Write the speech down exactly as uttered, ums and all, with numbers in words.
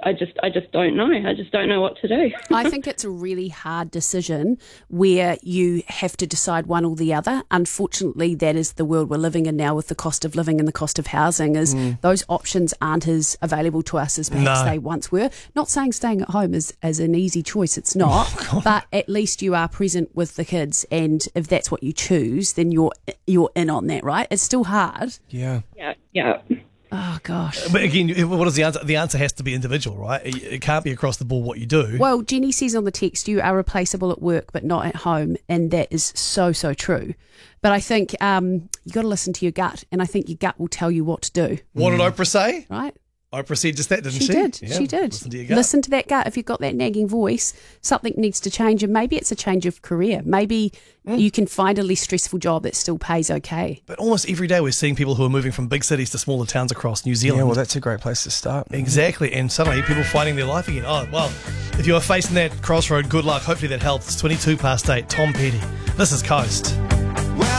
I just I just don't know. I just don't know what to do. I think it's a really hard decision where you have to decide one or the other. Unfortunately, that is the world we're living in now with the cost of living and the cost of housing is mm. those options aren't as available to us as perhaps no. they once were. Not saying staying at home is, is an easy choice. It's not. Oh, but at least you are present with the kids, and if that's what you choose, then you're you're in on that, right? It's still hard. Yeah. Yeah, yeah. Oh, gosh. But again, what is the answer? The answer has to be individual, right? It can't be across the board what you do. Well, Jenny says on the text, you are replaceable at work but not at home, and that is so, so true. But I think um, you got to listen to your gut, and I think your gut will tell you what to do. What did Oprah say? Right. Oprah said just that, didn't she? She did. Yeah. She did. Listen to your gut. Listen to that gut. If you've got that nagging voice, something needs to change, and maybe it's a change of career. Maybe mm. you can find a less stressful job that still pays okay. But almost every day we're seeing people who are moving from big cities to smaller towns across New Zealand. Yeah, well, that's a great place to start. Exactly. And suddenly people finding their life again. Oh, well, if you are facing that crossroad, good luck. Hopefully that helps. It's twenty-two past eight. Tom Petty. This is Coast.